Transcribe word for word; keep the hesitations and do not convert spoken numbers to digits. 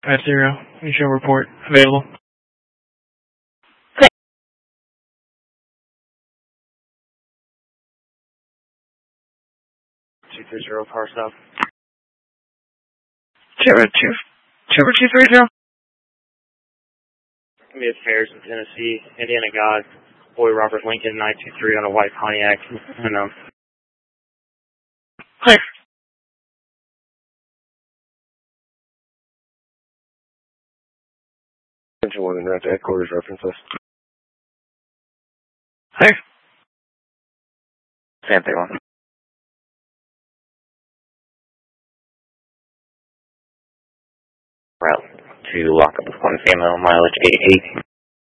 Five zero. Visual report available. Two three zero power stop. Trevor two. Trevor two three zero. Mid Fairs in Tennessee. Indiana God. Boy Robert Lincoln nine two three on a white Pontiac. And um. Clear. Attention one and route to headquarters reference list. Clear. Santa one. Route to lock up with one female, mileage eight eighty.